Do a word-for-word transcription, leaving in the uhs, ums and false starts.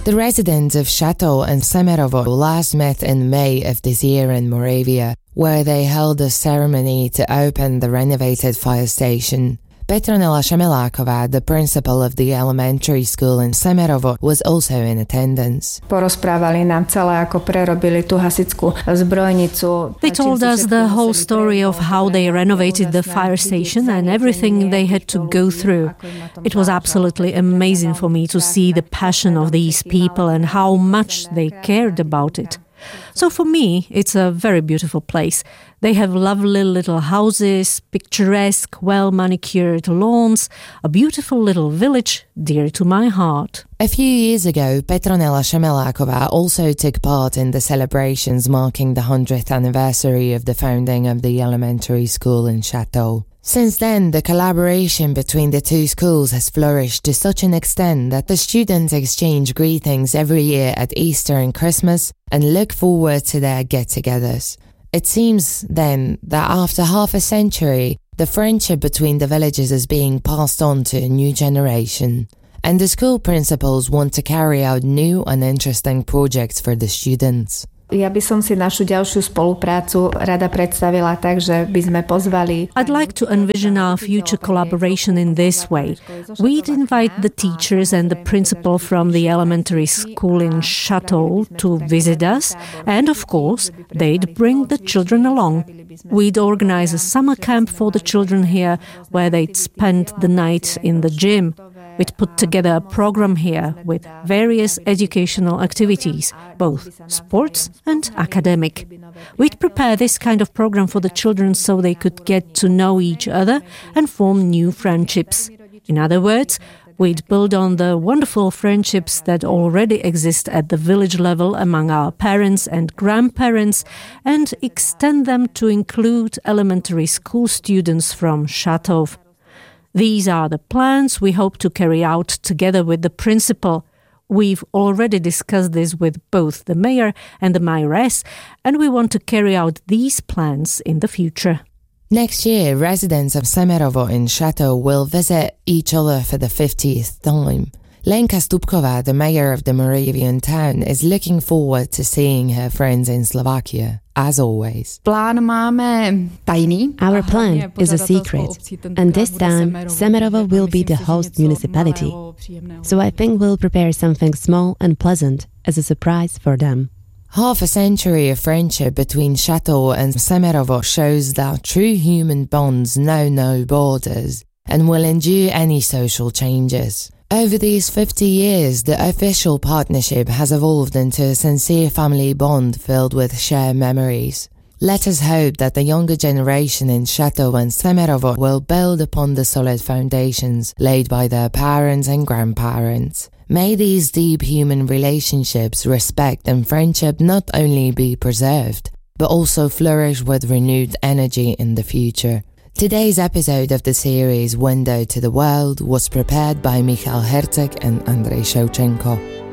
The residents of Chateau and Semerovo last met in May of this year in Moravia, where they held a ceremony to open the renovated fire station. Petronela Šemeláková, the principal of the elementary school in Semerovo, was also in attendance. Porozprávali nám celé, ako prerobili tú hasičskú zbrojnicu. They told us the whole story of how they renovated the fire station and everything they had to go through. It was absolutely amazing for me to see the passion of these people and how much they cared about it. So for me, it's a very beautiful place. They have lovely little houses, picturesque, well-manicured lawns, a beautiful little village dear to my heart. A few years ago, Petronela Šemeláková also took part in the celebrations marking the hundredth anniversary of the founding of the elementary school in Chateau. Since then, the collaboration between the two schools has flourished to such an extent that the students exchange greetings every year at Easter and Christmas and look forward to their get-togethers. It seems, then, that after half a century, the friendship between the villages is being passed on to a new generation, and the school principals want to carry out new and interesting projects for the students. Ja by som si našu ďalšiu spoluprácu rada predstavila tak, že by sme pozvali... I'd like to envision our future collaboration in this way. We'd invite the teachers and the principal from the elementary school in Chateau to visit us, and of course, they'd bring the children along. We'd organize a summer camp for the children here, where they'd spend the night in the gym. We'd put together a program here with various educational activities, both sports and academic. We'd prepare this kind of program for the children so they could get to know each other and form new friendships. In other words, we'd build on the wonderful friendships that already exist at the village level among our parents and grandparents and extend them to include elementary school students from Chateau. These are the plans we hope to carry out together with the principal. We've already discussed this with both the mayor and the mayoress, and we want to carry out these plans in the future. Next year, residents of Semerovo in Chateau will visit each other for the fiftieth time. Lenka Stupková, the mayor of the Moravian town, is looking forward to seeing her friends in Slovakia, as always. Our plan is a secret, and this time Semerovo will be the host municipality. So I think we'll prepare something small and pleasant as a surprise for them. Half a century of friendship between Chateau and Semerovo shows that true human bonds know no borders and will endure any social changes. Over these fifty years, the official partnership has evolved into a sincere family bond filled with shared memories. Let us hope that the younger generation in Chateau and Semerovo will build upon the solid foundations laid by their parents and grandparents. May these deep human relationships, respect and friendship not only be preserved, but also flourish with renewed energy in the future. Today's episode of the series Window to the World was prepared by Michal Herceg and Andrei Shevchenko.